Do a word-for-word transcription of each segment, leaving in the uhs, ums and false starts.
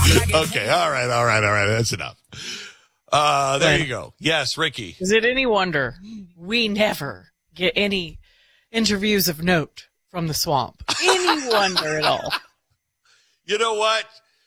Okay, all right, all right, all right. That's enough. Uh, there you go. Yes, Ricky. Is it any wonder we never get any interviews of note from the swamp? Any wonder at all? You know what?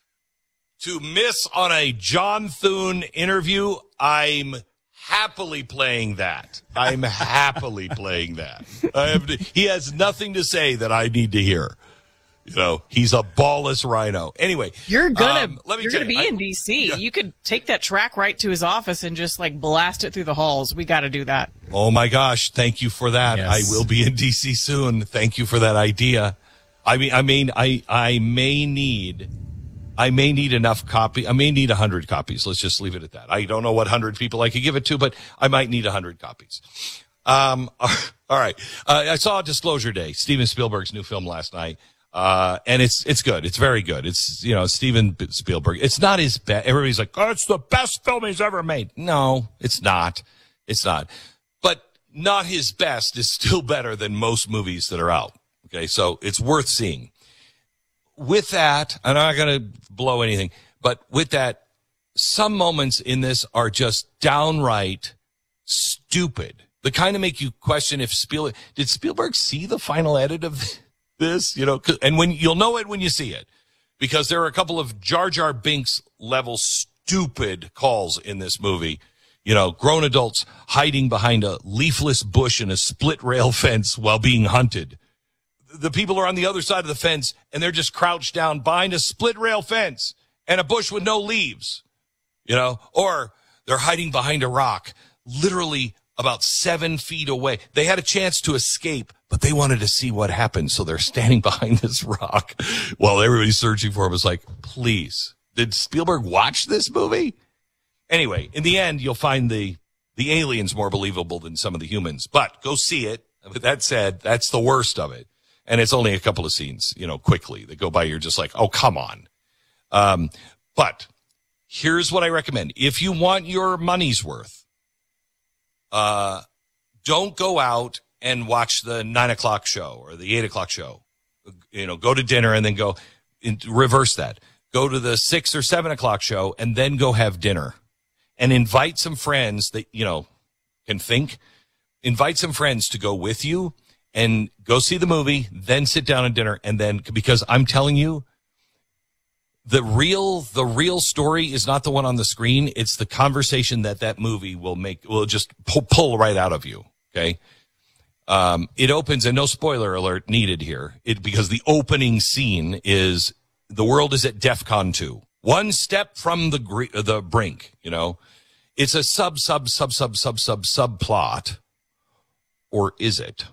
To miss on a John Thune interview, I'm happily playing that. I'm happily playing that. I have, he has nothing to say that I need to hear. You know, he's a ballless rhino. Anyway, you're gonna um, let me you're tell gonna you, be I, in D C. Yeah. You could take that track right to his office and just like blast it through the halls. We got to do that. Oh my gosh! Thank you for that. Yes. I will be in D C soon. Thank you for that idea. I mean, I mean, I I may need, I may need enough copy. I may need a hundred copies. Let's just leave it at that. I don't know what hundred people I could give it to, but I might need a hundred copies. Um. All right. Uh, I saw Disclosure Day, Steven Spielberg's new film last night. Uh, and it's, it's good. It's very good. It's, you know, Steven Spielberg. It's not his best. Everybody's like, oh, it's the best film he's ever made. No, it's not. It's not. But not his best is still better than most movies that are out. Okay. So it's worth seeing. With that, I'm not going to blow anything, but with that, some moments in this are just downright stupid. The kind of make you question if Spielberg, did Spielberg see the final edit of this? This, you know, and when you'll know it when you see it, because there are a couple of Jar Jar Binks level stupid calls in this movie. You know, grown adults hiding behind a leafless bush and a split rail fence while being hunted. The people are on the other side of the fence and they're just crouched down behind a split rail fence and a bush with no leaves, you know, or they're hiding behind a rock, literally about seven feet away. They had a chance to escape, but they wanted to see what happened. So they're standing behind this rock while everybody's searching for him. It's like, please, did Spielberg watch this movie? Anyway, in the end, you'll find the, the aliens more believable than some of the humans, but go see it. With that said, that's the worst of it. And it's only a couple of scenes, you know, quickly that go by. You're just like, oh, come on. Um, but here's what I recommend. If you want your money's worth, Uh, don't go out and watch the nine o'clock show or the eight o'clock show. You know, go to dinner and then go in, reverse that. Go to the six or seven o'clock show and then go have dinner and invite some friends that, you know, can think. Invite some friends to go with you and go see the movie, then sit down at dinner. And then, because I'm telling you, The real, the real story is not the one on the screen. It's the conversation that that movie will make, will just pull, pull right out of you. Okay. Um, it opens, and no spoiler alert needed here. It, because the opening scene is the world is at DEFCON two, one step from the, the brink, you know, it's a sub, sub, sub, sub, sub, sub, subplot. Or is it?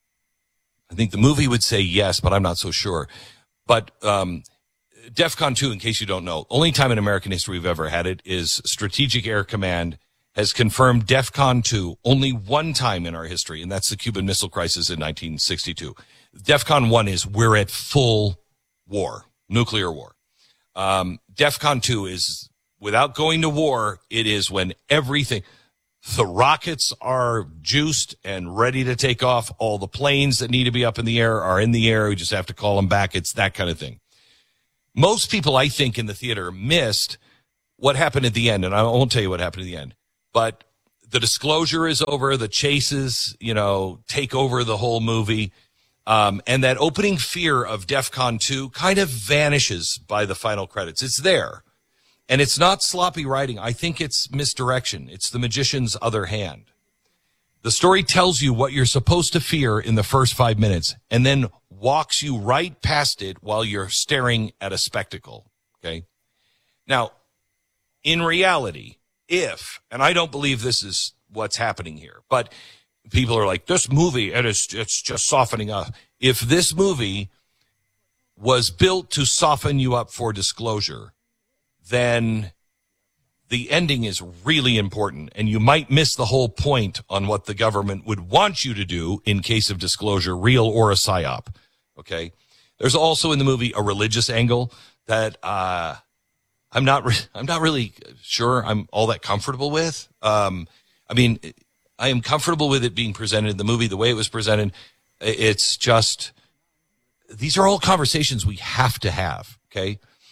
I think the movie would say yes, but I'm not so sure. But, um, DEFCON two, in case you don't know, only time in American history we've ever had it is Strategic Air Command has confirmed DEFCON two only one time in our history, and that's the Cuban Missile Crisis in nineteen sixty-two. DEFCON one is we're at full war, nuclear war. Um, DEFCON two is, without going to war, it is when everything, the rockets are juiced and ready to take off. All the planes that need to be up in the air are in the air. We just have to call them back. It's that kind of thing. Most people, I think, in the theater missed what happened at the end, and I won't tell you what happened at the end, but the disclosure is over, the chases, you know, take over the whole movie, um, and that opening fear of DEFCON two kind of vanishes by the final credits. It's there, and it's not sloppy writing. I think it's misdirection. It's the magician's other hand. The story tells you what you're supposed to fear in the first five minutes, and then walks you right past it while you're staring at a spectacle, okay? Now, in reality, if, and I don't believe this is what's happening here, but people are like, this movie, it is, it's just softening up. If this movie was built to soften you up for disclosure, then the ending is really important, and you might miss the whole point on what the government would want you to do in case of disclosure, real or a psyop. Okay. There's also in the movie a religious angle that, uh, I'm not, re- I'm not really sure I'm all that comfortable with. Um, I mean, I am comfortable with it being presented in the movie, the way it was presented. It's just, these are all conversations we have to have. Okay.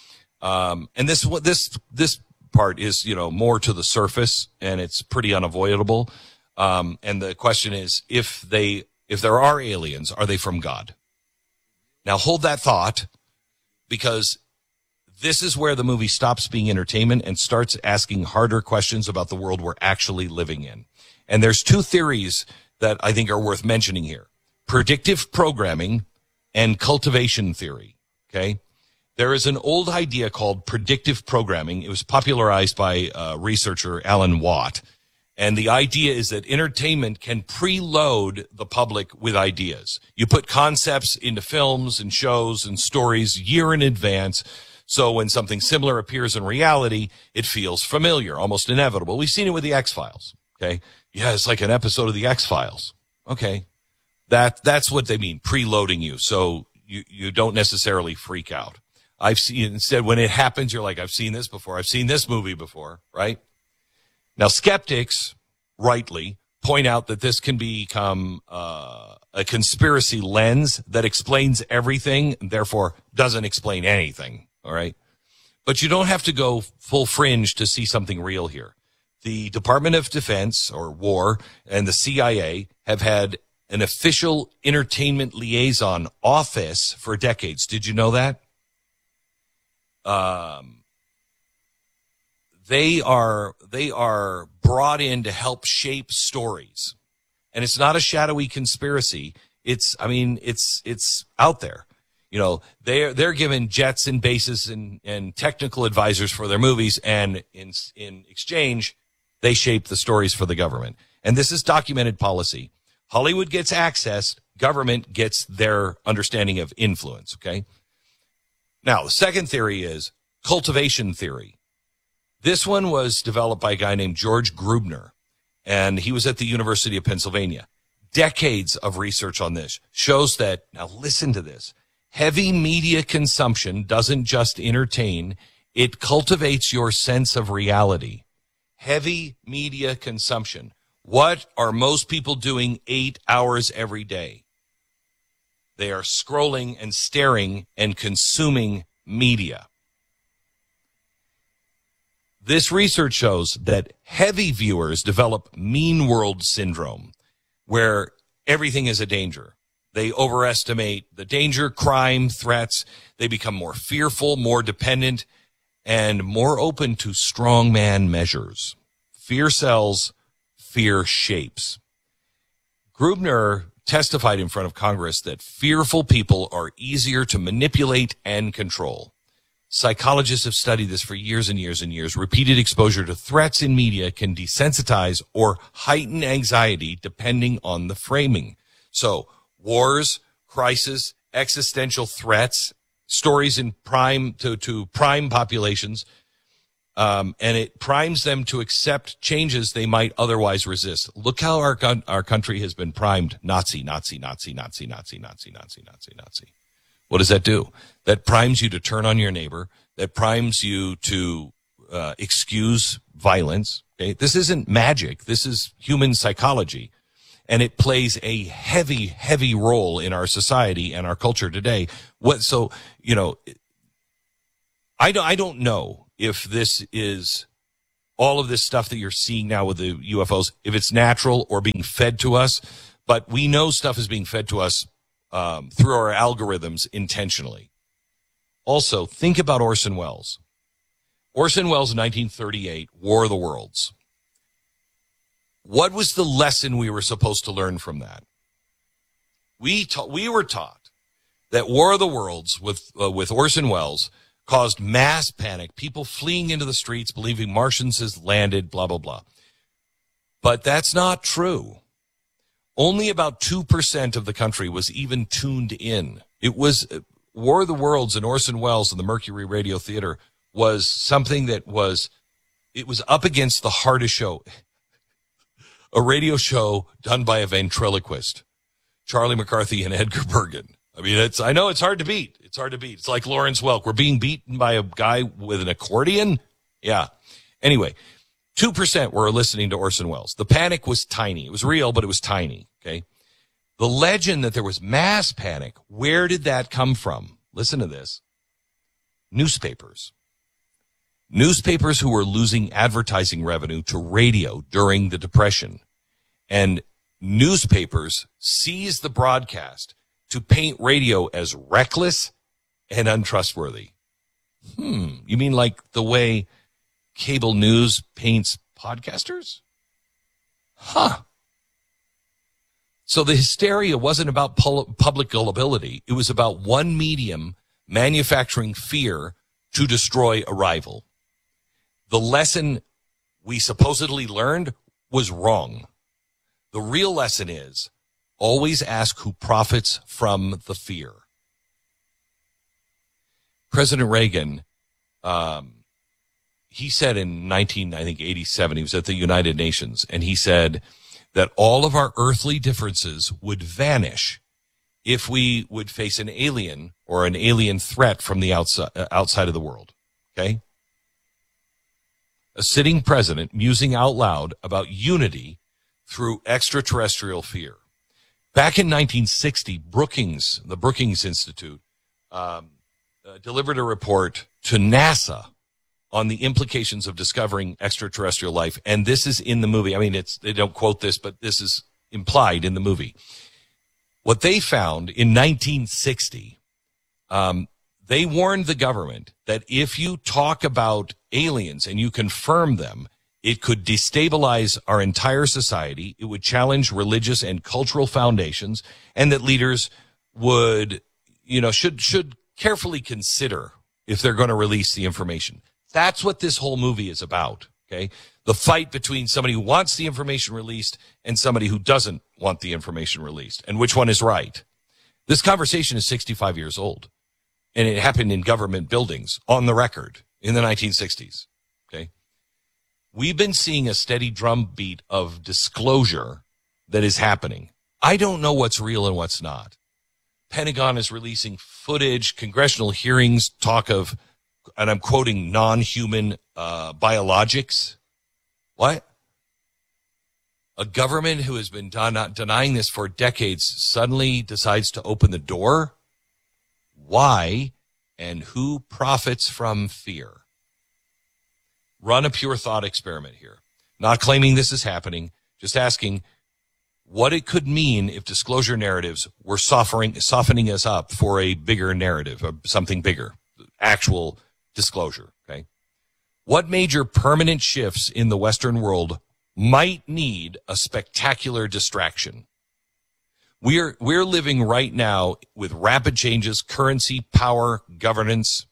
Um, and this what this this part is, you know, more to the surface, and it's pretty unavoidable. Um, and the question is, if they if there are aliens, are they from God? Now hold that thought, because this is where the movie stops being entertainment and starts asking harder questions about the world we're actually living in. And there's two theories that I think are worth mentioning here: predictive programming and cultivation theory. Okay. There is an old idea called predictive programming. It was popularized by uh, researcher Alan Watt. And the idea is that entertainment can preload the public with ideas. You put concepts into films and shows and stories year in advance. So when something similar appears in reality, it feels familiar, almost inevitable. We've seen it with the X-Files. Okay. Yeah, it's like an episode of the X-Files. Okay. That, that's what they mean, preloading you. So you, you don't necessarily freak out. I've seen, instead, when it happens, you're like, I've seen this before. I've seen this movie before, right? Now, skeptics, rightly, point out that this can become uh, a conspiracy lens that explains everything, and therefore doesn't explain anything, all right? But you don't have to go full fringe to see something real here. The Department of Defense, or War, and the C I A have had an official entertainment liaison office for decades. Did you know that? Um, they are, they are brought in to help shape stories. And it's not a shadowy conspiracy. It's, I mean, it's, it's out there. You know, they're, they're given jets and bases and, and technical advisors for their movies. And in, in exchange, they shape the stories for the government. And this is documented policy. Hollywood gets access. Government gets their understanding of influence. Okay. Now, the second theory is cultivation theory. This one was developed by a guy named George Grubner, and he was at the University of Pennsylvania. Decades of research on this shows that, now listen to this, heavy media consumption doesn't just entertain, it cultivates your sense of reality. Heavy media consumption. What are most people doing eight hours every day? They are scrolling and staring and consuming media. This research shows that heavy viewers develop mean world syndrome, where everything is a danger. They overestimate the danger, crime, threats. They become more fearful, more dependent, and more open to strongman measures. Fear sells, fear shapes. Grubner testified in front of Congress that fearful people are easier to manipulate and control. Psychologists have studied this for years and years and years. Repeated exposure to threats in media can desensitize or heighten anxiety depending on the framing. So, wars, crisis, existential threats, stories in prime to, to prime populations, Um, and it primes them to accept changes they might otherwise resist. Look how our our country has been primed. Nazi, Nazi, Nazi, Nazi, Nazi, Nazi, Nazi, Nazi, Nazi. What does that do? That primes you to turn on your neighbor. That primes you to uh, excuse violence. Okay? This isn't magic. This is human psychology. And it plays a heavy, heavy role in our society and our culture today. What? So, you know, I don't, I don't know if this is all of this stuff that you're seeing now with the U F Os, if it's natural or being fed to us, but we know stuff is being fed to us um, through our algorithms intentionally. Also, think about Orson Welles. Orson Welles, nineteen thirty-eight, War of the Worlds. What was the lesson we were supposed to learn from that? We ta- we were taught that War of the Worlds with uh, with Orson Welles caused mass panic, people fleeing into the streets, believing Martians has landed, blah, blah, blah. But that's not true. Only about two percent of the country was even tuned in. It was uh, War of the Worlds and Orson Welles and the Mercury Radio Theater was something that was, it was up against the hardest show. A radio show done by a ventriloquist, Charlie McCarthy and Edgar Bergen. I mean, it's, I know it's hard to beat. It's hard to beat. It's like Lawrence Welk. We're being beaten by a guy with an accordion. Yeah. Anyway, two percent were listening to Orson Welles. The panic was tiny. It was real, but it was tiny. Okay. The legend that there was mass panic, where did that come from? Listen to this. Newspapers. Newspapers who were losing advertising revenue to radio during the Depression, and newspapers seized the broadcast to paint radio as reckless and untrustworthy. Hmm. You mean like the way cable news paints podcasters? Huh. So the hysteria wasn't about pul- public gullibility. It was about one medium manufacturing fear to destroy a rival. The lesson we supposedly learned was wrong. The real lesson is always ask who profits from the fear. President Reagan, um, he said in nineteen, I think eighty-seven, he was at the United Nations, and he said that all of our earthly differences would vanish if we would face an alien or an alien threat from the outside, uh, outside of the world. Okay? A sitting president musing out loud about unity through extraterrestrial fear. Back in nineteen sixty, Brookings, the Brookings Institute, um, uh, delivered a report to NASA on the implications of discovering extraterrestrial life. And this is in the movie. I mean, it's, they don't quote this, but this is implied in the movie. What they found in nineteen sixty, um, they warned the government that if you talk about aliens and you confirm them, it could destabilize our entire society. It would challenge religious and cultural foundations, and that leaders would, you know, should, should carefully consider if they're going to release the information. That's what this whole movie is about. Okay. The fight between somebody who wants the information released and somebody who doesn't want the information released, and which one is right. This conversation is sixty-five years old, and it happened in government buildings on the record in the nineteen sixties. Okay. We've been seeing a steady drumbeat of disclosure that is happening. I don't know what's real and what's not. Pentagon is releasing footage, congressional hearings talk of, and I'm quoting, non-human uh, biologics. What? A government who has been den- denying this for decades suddenly decides to open the door? Why? And who profits from fear? Run a pure thought experiment here. Not claiming this is happening, just asking what it could mean if disclosure narratives were softening, softening us up for a bigger narrative, or something bigger, actual disclosure. Okay. What major permanent shifts in the Western world might need a spectacular distraction? We're, we're living right now with rapid changes, currency, power, governance.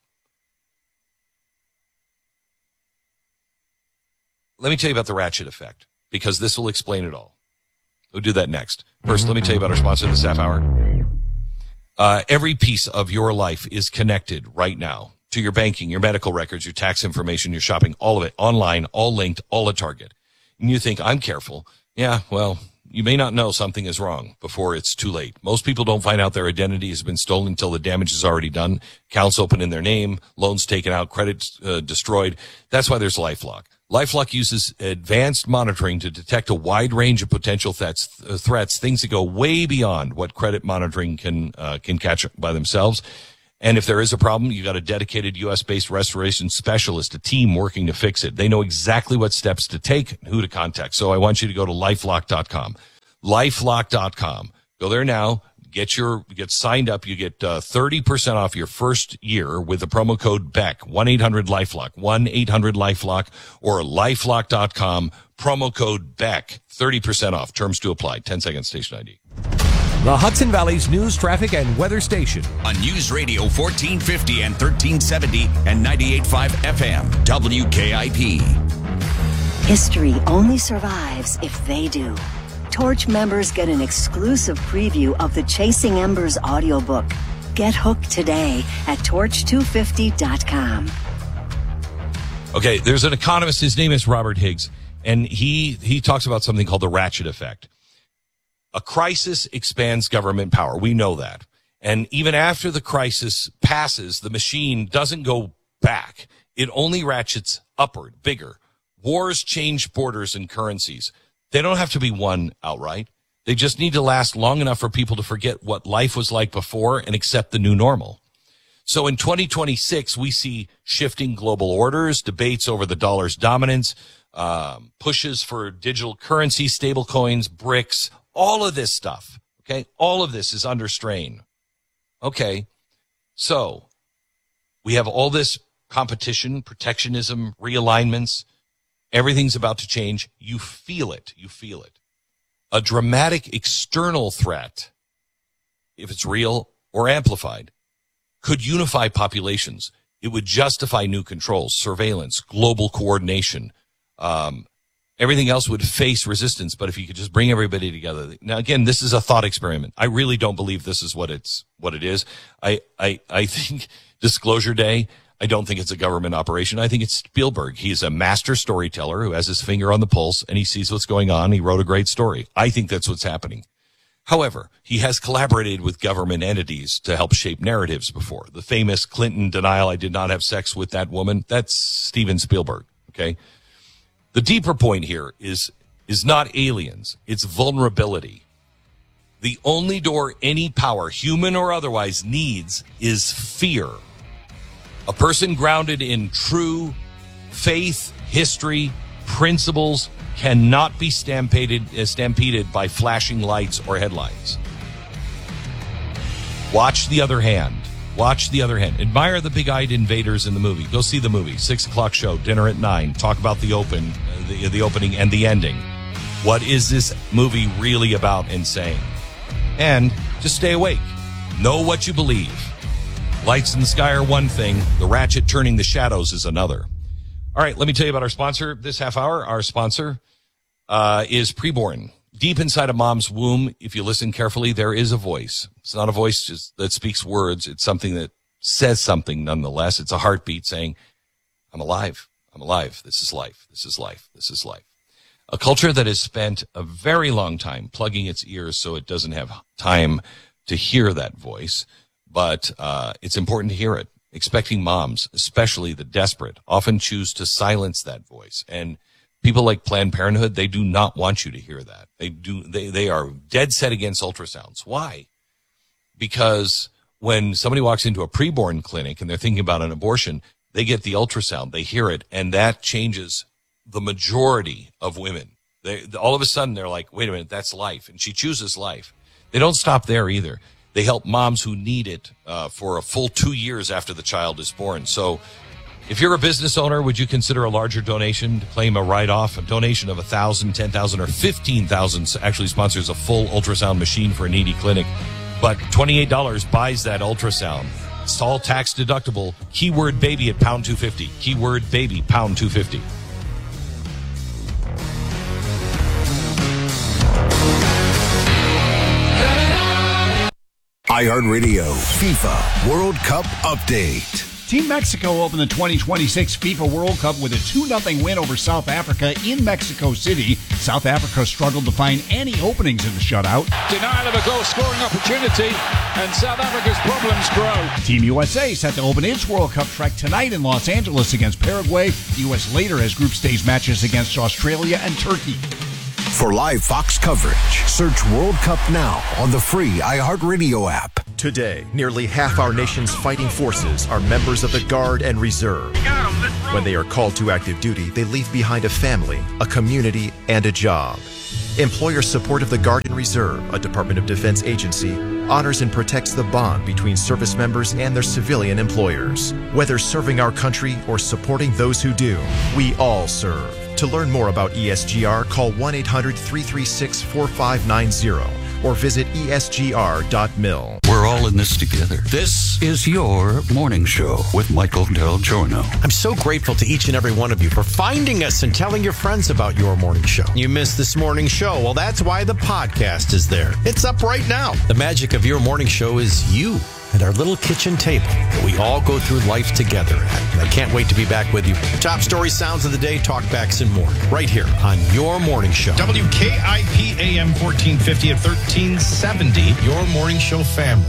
Let me tell you about the ratchet effect, because this will explain it all. We'll do that next. First, let me tell you about our sponsor this half hour. Uh, every piece of your life is connected right now to your banking, your medical records, your tax information, your shopping, all of it online, all linked, all at Target. And you think, I'm careful. Yeah, well, you may not know something is wrong before it's too late. Most people don't find out their identity has been stolen until the damage is already done. Accounts open in their name, loans taken out, credit uh, destroyed. That's why there's LifeLock. LifeLock uses advanced monitoring to detect a wide range of potential threats, uh, threats, things that go way beyond what credit monitoring can uh, can catch by themselves. And if there is a problem, you got a dedicated U S-based restoration specialist, a team working to fix it. They know exactly what steps to take, who to contact. So I want you to go to lifelock dot com. lifelock dot com. Go there now. Get your, get signed up. You get uh, thirty percent off your first year with the promo code Beck, one eight hundred LifeLock, one eight hundred LifeLock, or lifelock dot com, promo code Beck, thirty percent off. Terms to apply. ten seconds station I D. The Hudson Valley's news, traffic, and weather station. On News Radio fourteen fifty and thirteen seventy and ninety-eight point five F M, W K I P. History only survives if they do. Torch members get an exclusive preview of the Chasing Embers audiobook. Get hooked today at torch two fifty dot com. Okay, there's an economist, his name is Robert Higgs, and he he talks about something called the ratchet effect. A crisis expands government power. We know that. And even after the crisis passes, the machine doesn't go back. It only ratchets upward, bigger. Wars change borders and currencies. They don't have to be won outright. They just need to last long enough for people to forget what life was like before and accept the new normal. So in twenty twenty-six, we see shifting global orders, debates over the dollar's dominance, um, pushes for digital currency, stable coins, BRICS, all of this stuff. Okay. All of this is under strain. Okay. So we have all this competition, protectionism, realignments. Everything's about to change. You feel it. You feel it. A dramatic external threat, if it's real or amplified, could unify populations. It would justify new controls, surveillance, global coordination. Um, everything else would face resistance. But if you could just bring everybody together. Now, again, this is a thought experiment. I really don't believe this is what it's, what it is. I, I, I think Disclosure Day, I don't think it's a government operation. I think it's Spielberg. He's a master storyteller who has his finger on the pulse and he sees what's going on. He wrote a great story. I think that's what's happening. However, he has collaborated with government entities to help shape narratives before. The famous Clinton denial, I did not have sex with that woman, that's Steven Spielberg, okay? The deeper point here is, is not aliens, it's vulnerability. The only door any power, human or otherwise, needs is fear. A person grounded in true faith, history, principles, cannot be stampeded, uh, stampeded by flashing lights or headlines. Watch The Other Hand. Watch The Other Hand. Admire the big-eyed invaders in the movie. Go see the movie. Six o'clock show, dinner at nine. Talk about the open, uh, the, the opening and the ending. What is this movie really about and saying? And just stay awake. Know what you believe. Lights in the sky are one thing. The ratchet turning the shadows is another. All right, let me tell you about our sponsor this half hour. Our sponsor uh, is Preborn. Deep inside a mom's womb, if you listen carefully, there is a voice. It's not a voice just that speaks words. It's something that says something nonetheless. It's a heartbeat saying, I'm alive. I'm alive. This is life. This is life. This is life. A culture that has spent a very long time plugging its ears so it doesn't have time to hear that voice. But uh, it's important to hear it. Expecting moms, especially the desperate, often choose to silence that voice. And people like Planned Parenthood, they do not want you to hear that. They do. They, they are dead set against ultrasounds. Why? Because when somebody walks into a preborn clinic and they're thinking about an abortion, they get the ultrasound, they hear it, and that changes the majority of women. They, all of a sudden, they're like, wait a minute, that's life. And she chooses life. They don't stop there either. They help moms who need it uh, for a full two years after the child is born. So if you're a business owner, would you consider a larger donation to claim a write-off? A donation of one thousand dollars, ten thousand dollars, or fifteen thousand dollars actually sponsors a full ultrasound machine for a needy clinic. But twenty-eight dollars buys that ultrasound. It's all tax deductible. Keyword baby at pound two fifty. Keyword baby, pound two fifty. iHeartRadio FIFA World Cup Update. Team Mexico opened the twenty twenty-six FIFA World Cup with a two nothing win over South Africa in Mexico City. South Africa struggled to find any openings in the shutout. Denial of a goal-scoring opportunity, and South Africa's problems grow. Team U S A set to open its World Cup trek tonight in Los Angeles against Paraguay. The U S later has group stage matches against Australia and Turkey. For live Fox coverage, search World Cup now on the free iHeartRadio app. Today, nearly half our nation's fighting forces are members of the Guard and Reserve. When they are called to active duty, they leave behind a family, a community, and a job. Employer support of the Guard and Reserve, a Department of Defense agency, honors and protects the bond between service members and their civilian employers. Whether serving our country or supporting those who do, we all serve. To learn more about E S G R, call one eight hundred, three three six, four five nine zero or visit E S G R dot mil. We're all in this together. This is your morning show with Michael Del Giorno. I'm so grateful to each and every one of you for finding us and telling your friends about your morning show. You missed this morning show. Well, that's why the podcast is there. It's up right now. The magic of your morning show is you at our little kitchen table that we all go through life together at. I can't wait to be back with you. Top story, sounds of the day, talkbacks, and more. Right here on your morning show. W K I P A M fourteen fifty at thirteen seventy. Your morning show family.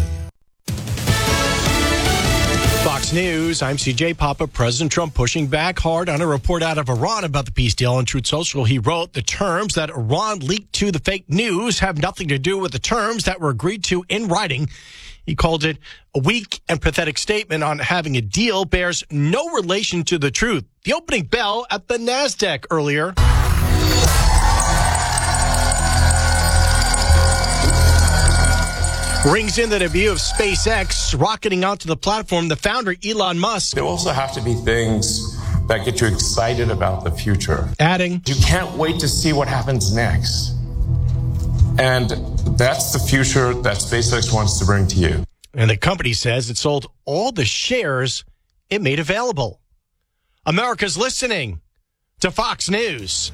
Fox News, I'm C J Papa. President Trump pushing back hard on a report out of Iran about the peace deal. On Truth Social, he wrote, the terms that Iran leaked to the fake news have nothing to do with the terms that were agreed to in writing He called it a weak and pathetic statement on having a deal bears no relation to the truth. The opening bell at the NASDAQ earlier. Brings in the debut of SpaceX rocketing onto the platform. The founder, Elon Musk. There also have to be things that get you excited about the future. Adding, you can't wait to see what happens next. And that's the future that SpaceX wants to bring to you. And the company says it sold all the shares it made available. America's listening to Fox News.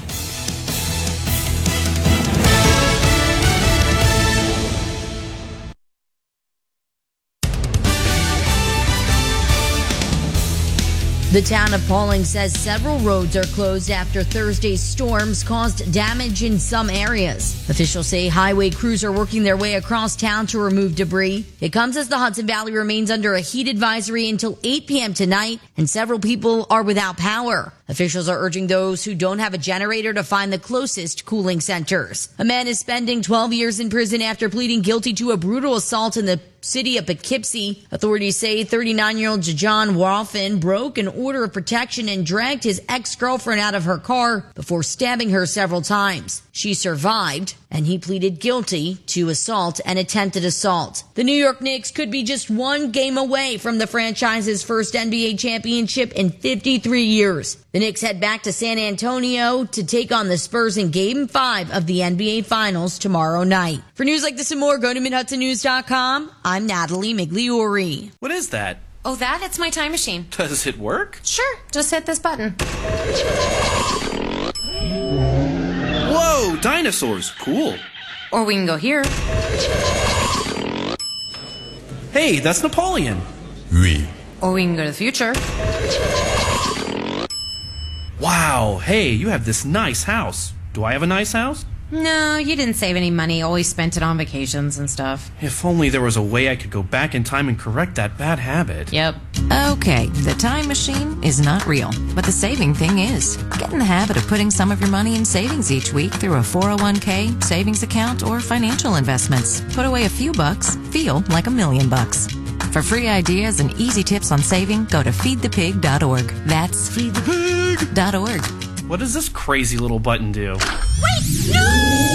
The town of Pauling says several roads are closed after Thursday's storms caused damage in some areas. Officials say highway crews are working their way across town to remove debris. It comes as the Hudson Valley remains under a heat advisory until eight p.m. tonight, and several people are without power. Officials are urging those who don't have a generator to find the closest cooling centers. A man is spending twelve years in prison after pleading guilty to a brutal assault in the city of Poughkeepsie. Authorities say thirty-nine-year-old John Walfin broke an order of protection and dragged his ex-girlfriend out of her car before stabbing her several times. She survived, and he pleaded guilty to assault and attempted assault. The New York Knicks could be just one game away from the franchise's first N B A championship in fifty-three years. The Knicks head back to San Antonio to take on the Spurs in Game five of the N B A Finals tomorrow night. For news like this and more, go to mid hudson news dot com. I'm Natalie Migliori. What is that? Oh, that? It's my time machine. Does it work? Sure. Just hit this button. Whoa, dinosaurs. Cool. Or we can go here. Hey, that's Napoleon. Oui. Or we can go to the future. Wow, hey, you have this nice house. Do I have a nice house? No, you didn't save any money. Always spent it on vacations and stuff. If only there was a way I could go back in time and correct that bad habit. Yep. Okay, the time machine is not real, but the saving thing is. Get in the habit of putting some of your money in savings each week through a four oh one k, savings account, or financial investments. Put away a few bucks, feel like a million bucks. For free ideas and easy tips on saving, go to feed the pig dot org. That's feed the pig dot org. What does this crazy little button do? Wait, no!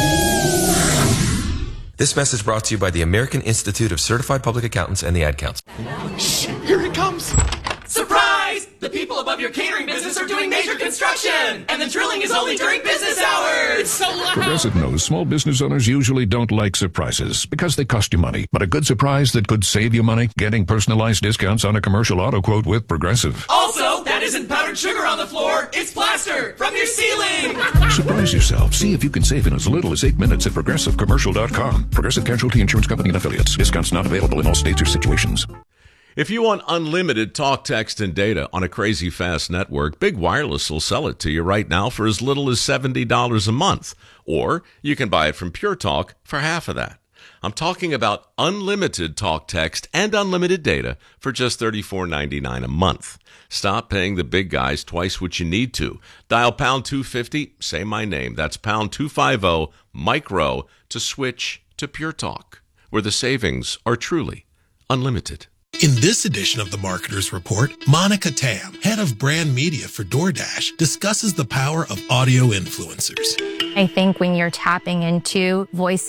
This message brought to you by the American Institute of Certified Public Accountants and the Ad Council. Shh, here it comes. Surprise! The people above your catering business are doing major construction, and the drilling is only during business hours. It's so loud. Progressive knows small business owners usually don't like surprises because they cost you money. But a good surprise that could save you money? Getting personalized discounts on a commercial auto quote with Progressive. Also, that isn't powdered sugar on the floor. It's plaster from your ceiling. Surprise yourself. See if you can save in as little as eight minutes at progressive commercial dot com. Progressive Casualty Insurance Company and Affiliates. Discounts not available in all states or situations. If you want unlimited talk, text, and data on a crazy fast network, Big Wireless will sell it to you right now for as little as seventy dollars a month. Or you can buy it from Pure Talk for half of that. I'm talking about unlimited talk, text, and unlimited data for just thirty-four ninety-nine a month. Stop paying the big guys twice what you need to. Dial pound two fifty, say my name. That's pound two fifty, micro, to switch to Pure Talk, where the savings are truly unlimited. In this edition of the Marketer's Report, Monica Tam, head of brand media for DoorDash, discusses the power of audio influencers. I think when you're tapping into voice